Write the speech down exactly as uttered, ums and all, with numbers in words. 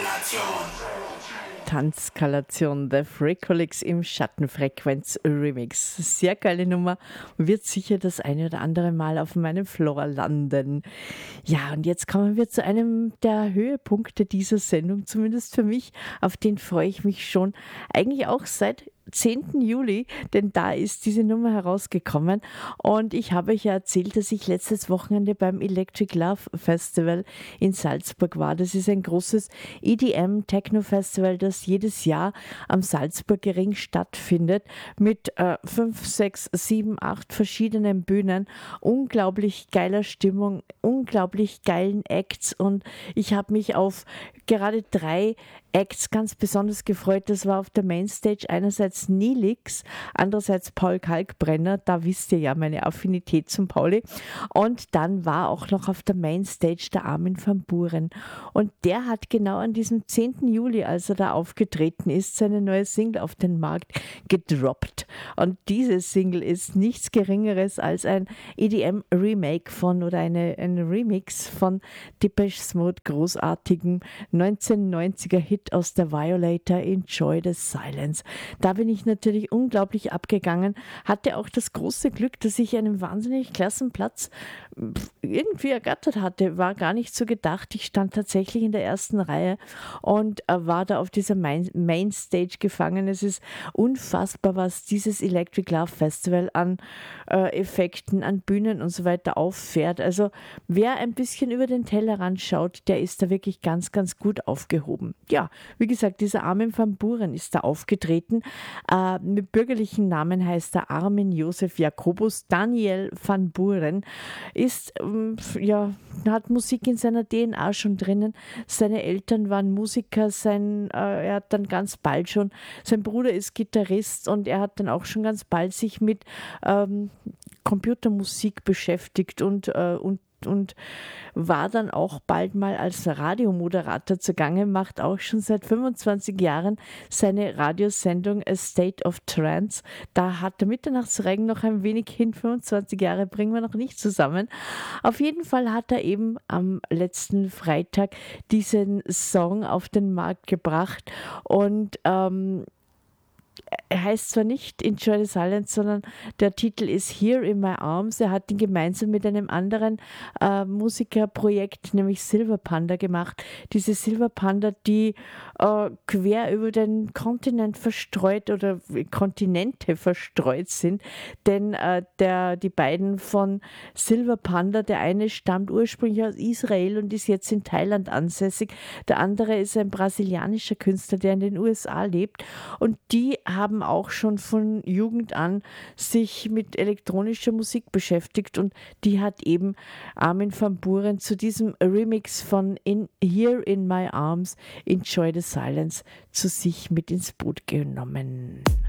Tanzskalation der Freakolix im Schattenfrequenz-Remix. Sehr geile Nummer. Wird sicher das eine oder andere Mal auf meinem Floor landen. Ja, und jetzt kommen wir zu einem der Höhepunkte dieser Sendung, zumindest für mich. Auf den freue ich mich schon eigentlich auch seit zehnten Juli, denn da ist diese Nummer herausgekommen und ich habe euch ja erzählt, dass ich letztes Wochenende beim Electric Love Festival in Salzburg war. Das ist ein großes E D M-Techno-Festival, das jedes Jahr am Salzburger Ring stattfindet mit äh, fünf, sechs, sieben, acht verschiedenen Bühnen, unglaublich geiler Stimmung, unglaublich geilen Acts und ich habe mich auf gerade drei Acts ganz besonders gefreut. Das war auf der Mainstage einerseits Nilix, andererseits Paul Kalkbrenner, da wisst ihr ja meine Affinität zum Pauli. Und dann war auch noch auf der Mainstage der Armin van Buuren. Und der hat genau an diesem zehnten Juli, als er da aufgetreten ist, seine neue Single auf den Markt gedroppt. Und diese Single ist nichts Geringeres als ein E D M-Remake von oder eine, ein Remix von Depeche Mode großartigen neunzehnhundertneunziger Hit aus der Violator, Enjoy the Silence. Da bin ich natürlich unglaublich abgegangen, hatte auch das große Glück, dass ich einen wahnsinnig klassen Platz irgendwie ergattert hatte, war gar nicht so gedacht. Ich stand tatsächlich in der ersten Reihe und war da auf dieser Main- Mainstage gefangen. Es ist unfassbar, was dieses Electric Love Festival an äh, Effekten, an Bühnen und so weiter auffährt. Also wer ein bisschen über den Tellerrand schaut, der ist da wirklich ganz, ganz gut aufgehoben. Ja, wie gesagt, dieser Armin van Buuren ist da aufgetreten. Äh, mit bürgerlichen Namen heißt er Armin Josef Jakobus Daniel van Buuren. Ist, ähm, ja, hat Musik in seiner D N A schon drinnen. Seine Eltern waren Musiker, sein, äh, er hat dann ganz bald schon, sein Bruder ist Gitarrist und er hat dann auch schon ganz bald sich mit ähm, Computermusik beschäftigt und, äh, und und war dann auch bald mal als Radiomoderator zugange, macht auch schon seit fünfundzwanzig Jahren seine Radiosendung A State of Trance. Da hat der Mitternachtsregen noch ein wenig hin, fünfundzwanzig Jahre bringen wir noch nicht zusammen. Auf jeden Fall hat er eben am letzten Freitag diesen Song auf den Markt gebracht und ähm, er heißt zwar nicht Enjoy the Silence, sondern der Titel ist Here in My Arms. Er hat ihn gemeinsam mit einem anderen äh, Musikerprojekt, nämlich Silver Panda, gemacht. Diese Silver Panda, die äh, quer über den Kontinent verstreut oder Kontinente verstreut sind. Denn äh, der, die beiden von Silver Panda, der eine stammt ursprünglich aus Israel und ist jetzt in Thailand ansässig. Der andere ist ein brasilianischer Künstler, der in den U S A lebt. Und die haben auch schon von Jugend an sich mit elektronischer Musik beschäftigt und die hat eben Armin van Buuren zu diesem Remix von in Here in My Arms, Enjoy the Silence, zu sich mit ins Boot genommen.